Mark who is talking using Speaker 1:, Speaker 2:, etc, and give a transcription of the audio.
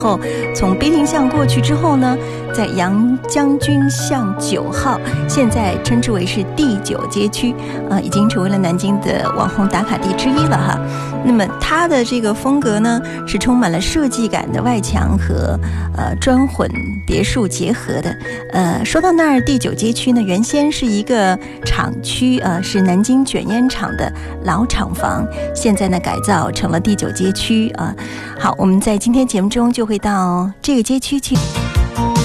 Speaker 1: 后从碑亭巷过去之后呢，在杨将军巷9号，现在称之为是第9街区，已经成为了南京的网红打卡地之一了哈。那么它的这个风格呢，是充满了设计感的外墙和砖混别墅结合的。说到那儿，第9街区呢，原先是一个厂区，是南京卷烟厂的老厂房，现在呢改造成了第9街区啊。好，我们在今天节目中就会到这个街区去。